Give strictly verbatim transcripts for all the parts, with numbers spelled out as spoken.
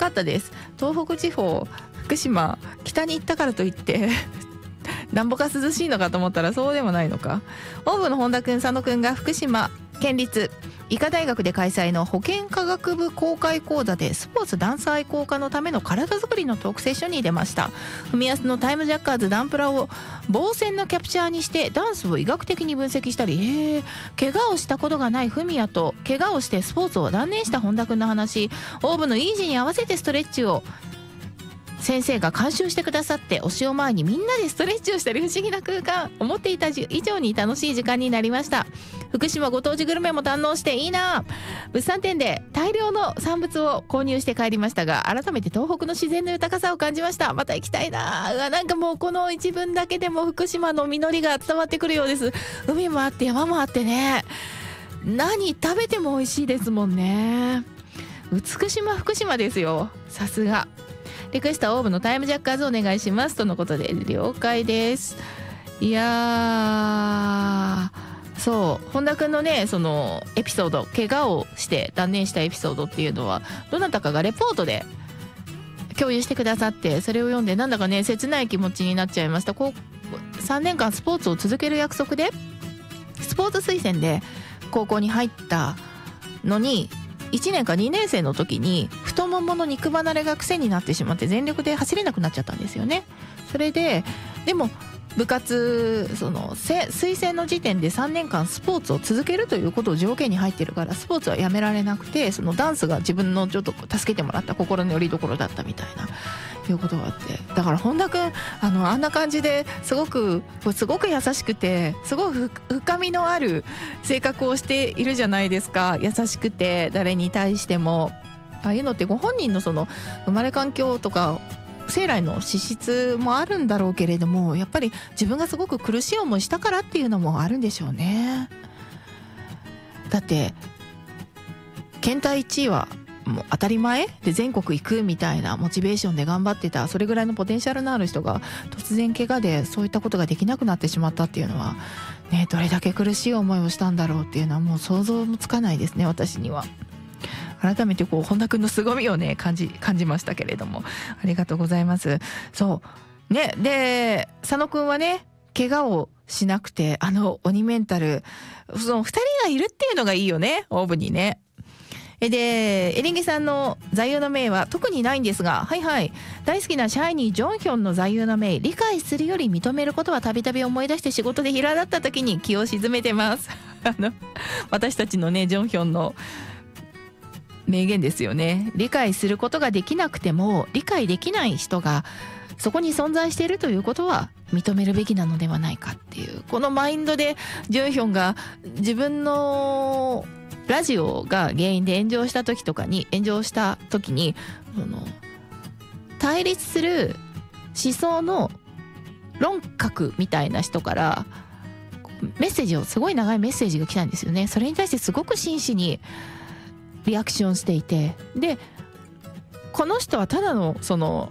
かったです。東北地方、福島、北に行ったからといってなんぼか涼しいのかと思ったらそうでもないのか。オーブの本田くん佐野くんが福島県立医科大学で開催の保健科学部公開講座でスポーツダンス愛好家のための体作りのトークセッションに出ました。文安のタイムジャッカーズダンプラを防戦のキャプチャーにしてダンスを医学的に分析したり、へー、怪我をしたことがない文也と怪我をしてスポーツを断念した本田くんの話、オーブのイージーに合わせてストレッチを先生が監修してくださって、推しを前にみんなでストレッチをしたり、不思議な空間、思っていた以上に楽しい時間になりました。福島ご当地グルメも堪能していいな。物産展で大量の産物を購入して帰りましたが、改めて東北の自然の豊かさを感じました。また行きたいな。うわ、なんかもうこの一文だけでも福島の実りが伝わってくるようです。海もあって山もあってね、何食べても美味しいですもんね。美島福島ですよ、さすが。リクエストはオーブのタイムジャッカーズお願いしますとのことで、了解です。いやー、そう本田くんのね、そのエピソード、怪我をして断念したエピソードっていうのはどなたかがレポートで共有してくださって、それを読んでなんだかね切ない気持ちになっちゃいました。こうさんねんかんスポーツを続ける約束でスポーツ推薦で高校に入ったのに、いちねんかにねん生の時に太ももの肉離れが癖になってしまって全力で走れなくなっちゃったんですよね。それででも部活、その推薦の時点でさんねんかんスポーツを続けるということを条件に入ってるから、スポーツはやめられなくて、そのダンスが自分のちょっと助けてもらった心の拠り所だったみたいないうことがあって、だから本田くんあのあんな感じですごくすごく優しくて、すごく深みのある性格をしているじゃないですか。優しくて誰に対しても、ああいうのってご本人のその生まれ環境とか生来の資質もあるんだろうけれども、やっぱり自分がすごく苦しい思いしたからっていうのもあるんでしょうね。だって県大いちいはもう当たり前で全国行くみたいなモチベーションで頑張ってた、それぐらいのポテンシャルのある人が突然怪我でそういったことができなくなってしまったっていうのはね、どれだけ苦しい思いをしたんだろうっていうのはもう想像もつかないですね、私には。改めてこう本田くんの凄みをね感じ感じましたけれども、ありがとうございます。そうね、で佐野くんはね怪我をしなくて、あの鬼メンタル、そのふたりがいるっていうのがいいよね、オーブにね。でエリンギさんの座右の銘は特にないんですが、はいはい、大好きなシャイニージョンヒョンの座右の銘、理解するより認めることはたびたび思い出して仕事で平だった時に気を沈めてますあの私たちのねジョンヒョンの名言ですよね。理解することができなくても理解できない人がそこに存在しているということは認めるべきなのではないかっていう、このマインドでジュンヒョンが自分のラジオが原因で炎上した時とかに炎上した時にその対立する思想の論客みたいな人からメッセージを、すごい長いメッセージが来たんですよね。それに対してすごく真摯にリアクションしていて、でこの人はただのその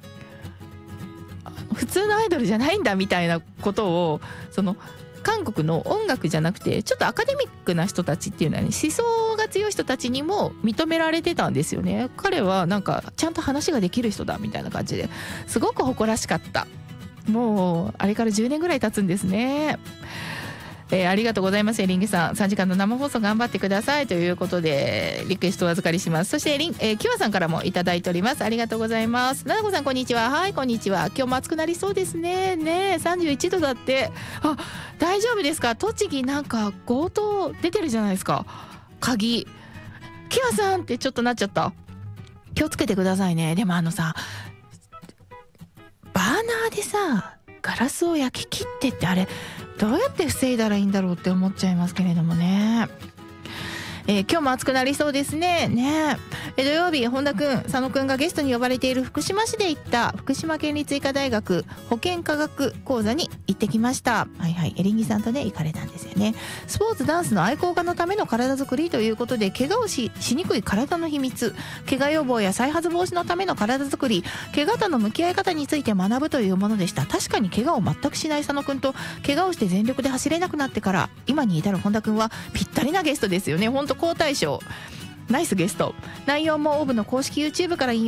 普通のアイドルじゃないんだみたいなことを、その韓国の音楽じゃなくてちょっとアカデミックな人たちっていうのはね、思想が強い人たちにも認められてたんですよね。彼はなんかちゃんと話ができる人だみたいな感じですごく誇らしかった。もうあれからじゅうねんぐらい経つんですね。えー、ありがとうございます。エリンギさん、さんじかんの生放送頑張ってくださいということでリクエストをお預かりします。そしてエリン、えー、キュアさんからもいただいております。ありがとうございます。ななこさんこんにちは。はい、こんにちは。今日も暑くなりそうですね。ねえ、さんじゅういちどだって。あ、大丈夫ですか？栃木なんか強盗出てるじゃないですか。鍵キュアさんってちょっとなっちゃった。気をつけてくださいね。でもあのさ、バーナーでさガラスを焼き切ってって、あれどうやって防いだらいいんだろうって思っちゃいますけれどもね。えー、今日も暑くなりそうですね。ねえ、土曜日本田くん佐野くんがゲストに呼ばれている福島市で行った福島県立医科大学保健科学講座に行ってきました。はいはい、エリンギさんとね行かれたんですよね。スポーツダンスの愛好家のための体づくりということで、怪我を し, しにくい体の秘密、怪我予防や再発防止のための体づくり、怪我との向き合い方について学ぶというものでした。確かに怪我を全くしない佐野くんと怪我をして全力で走れなくなってから今に至る本田くんはぴったりなゲストですよね。本当好対象、ナイスゲスト。内容もオーブの公式 YouTube から引用